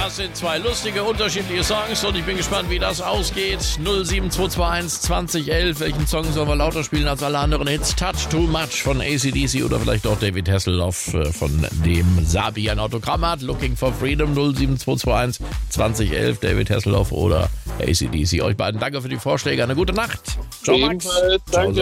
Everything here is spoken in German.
Das sind zwei lustige, unterschiedliche Songs und ich bin gespannt, wie das ausgeht. 07221 2011. Welchen Song sollen wir lauter spielen als alle anderen Hits? Touch Too Much von AC/DC oder vielleicht auch David Hasselhoff, von dem Sabi ein Autogramm hat. Looking for Freedom 07221 2011. David Hasselhoff oder AC/DC. Euch beiden danke für die Vorschläge. Eine gute Nacht. Ciao, Max. Danke.